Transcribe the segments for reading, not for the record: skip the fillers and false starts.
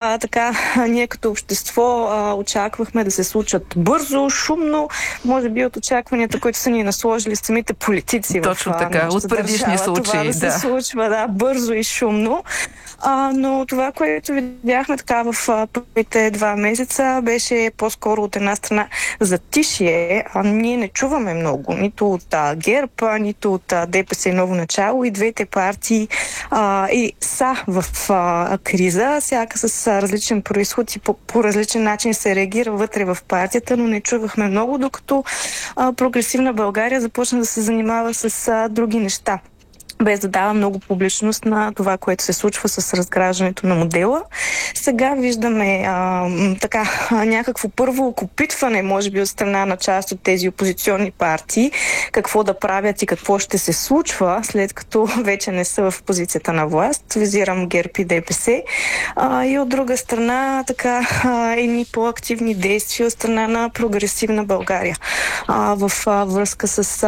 така, ние като общество очаквахме да се случат бързо, шумно, може би от очакванията, които са ни насложили самите политици. Точно така, от предишни случаи. Това да се случва бързо и шумно. Но това, което видяхме така в първите 2 месеца, беше по-скоро от една страна затишие. Ние не чуваме много, нито от ГЕРБ, нито от ДПС и Ново начало. И двете партии и са в криза, всяка с различен произход и по различен начин се реагира вътре в партията, но не чувахме много, докато Прогресивна България започна да се занимава с други неща, без да дава много публичност на това, което се случва с разграждането на модела. Сега виждаме някакво първо окопитване, може би от страна на част от тези опозиционни партии, какво да правят и какво ще се случва, след като вече не са в позицията на власт. Визирам ГЕРБ и ДПС. И от друга страна, едни по-активни действия от страна на Прогресивна България в връзка с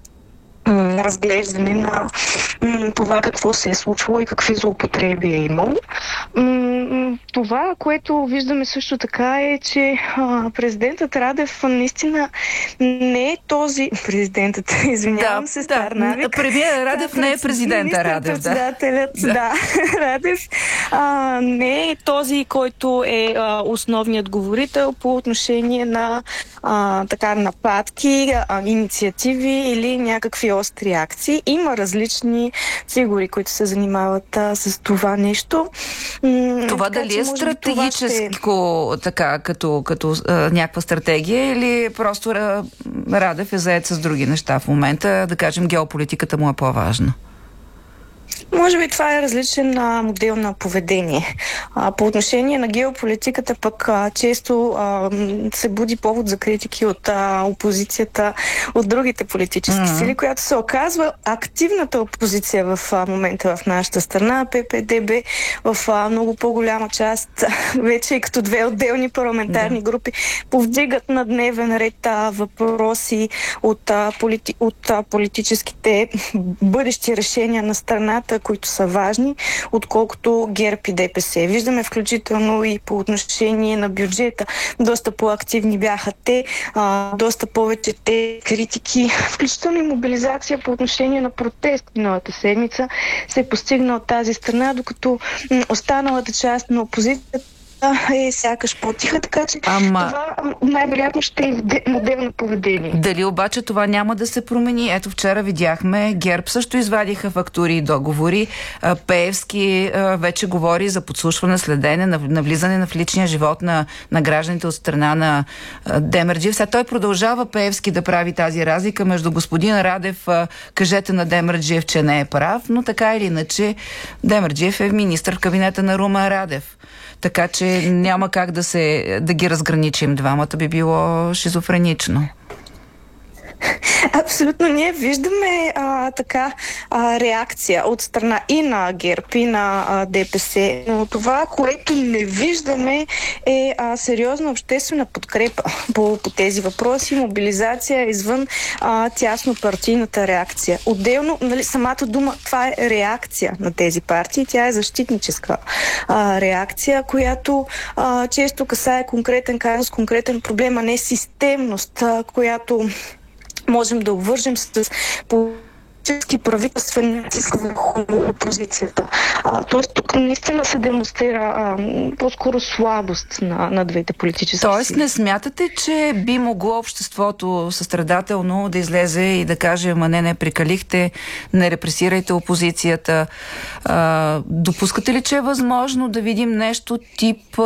разглеждане на това какво се е случвало и какви злоупотреби е имало. Това, което виждаме също така е, че президентът Радев наистина не е този президентът, извинявам се, стар навик. Премиерът Радев не е президента Радев. Председателят, Радев не е този, който е основният говорител по отношение на нападки, инициативи или някакви остри акции. Има различни фигури, които се занимават с това нещо. Това дали е стратегическо, така, като някаква стратегия, или просто Радев е заед с други неща в момента, да кажем, геополитиката му е по-важна? Може би това е различен модел на поведение. По отношение на геополитиката пък често се буди повод за критики от опозицията, от другите политически сили, която се оказва активната опозиция в момента в нашата страна. ППДБ в много по-голяма част, вече и като две отделни парламентарни групи, повдигат на дневен ред въпроси от политическите бъдещи решения на страната, които са важни, отколкото ГЕРБ и ДПС. Виждаме включително и по отношение на бюджета. Доста по-активни бяха те, доста повече те критики, включително и мобилизация по отношение на протест миналата седмица се постигна от тази страна, докато останалата част на опозицията е сякаш по-тиха, така че това най-вероятно ще е модел на поведение. Дали обаче това няма да се промени? Ето вчера видяхме, ГЕРБ също извадиха фактури и договори. Пеевски вече говори за подслушване, следене, на влизане в личния живот на гражданите от страна на Демерджиев. Сега той продължава, Пеевски, да прави тази разлика между господин Радев, кажете на Демерджиев, че не е прав, но така или иначе Демерджиев е министър в кабинета на Румен Радев. Така че няма как да ги разграничим двамата, би било шизофренично. Абсолютно. Ние виждаме реакция от страна и на ГЕРБ, и на ДПС, но това, което не виждаме е сериозна обществена подкрепа по тези въпроси, мобилизация извън тясно партийната реакция. Отделно, самата дума, това е реакция на тези партии, тя е защитническа реакция, която често касае конкретен казус, конкретен проблем, а не системност, която можем да обвържем с политически правителствен натиск върху опозицията. Тоест тук наистина се демонстрира по-скоро слабост на двете политически сили. Тоест не смятате, че би могло обществото състрадателно да излезе и да каже, не прекалихте, не репресирайте опозицията. Допускате ли, че е възможно да видим нещо тип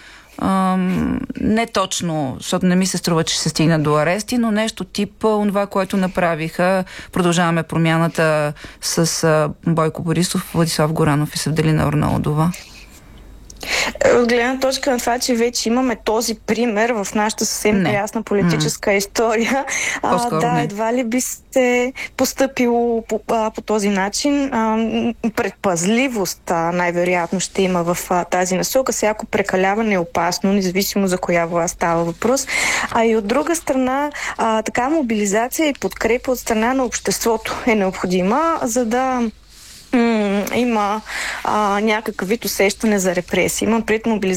не точно, защото не ми се струва, че се стигна до арести, но нещо тип това, което направиха Продължаваме промяната с Бойко Борисов, Владислав Горанов и Севделина Орнаудова? От гледна точка на това, че вече имаме този пример в нашата съвсем ясна политическа история, едва ли би се постъпило по този начин. Предпазливост най-вероятно ще има в тази насока. Всяко прекаляване е опасно, независимо за коя власт става въпрос. А и от друга страна, така мобилизация и подкрепа от страна на обществото е необходима, за да има някакъв вид усещане за репресия. Имам пред мобилизация